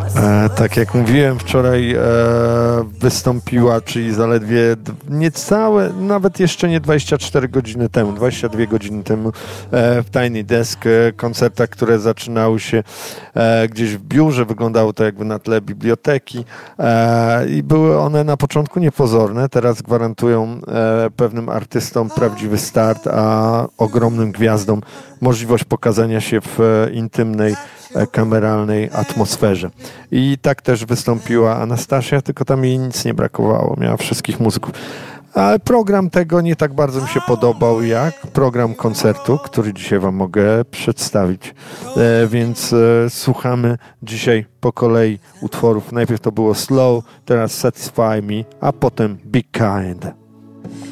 Tak jak mówiłem, wczoraj wystąpiła, czyli zaledwie niecałe, nawet jeszcze nie 24 godziny temu, 22 godziny temu w Tiny Desk, koncertach, które zaczynały się gdzieś w biurze, wyglądało to jakby na tle biblioteki i były one na początku niepozorne, teraz gwarantują pewnym artystom prawdziwy start, a ogromnym gwiazdom możliwość pokazania się w intymnej, kameralnej atmosferze. I tak też wystąpiła Anastasia, tylko tam jej nic nie brakowało, miała wszystkich muzyków. Ale program tego nie tak bardzo mi się podobał jak program koncertu, który dzisiaj wam mogę przedstawić. Więc słuchamy dzisiaj po kolei utworów. Najpierw to było Slow, teraz Satisfy Me, a potem Be Kind.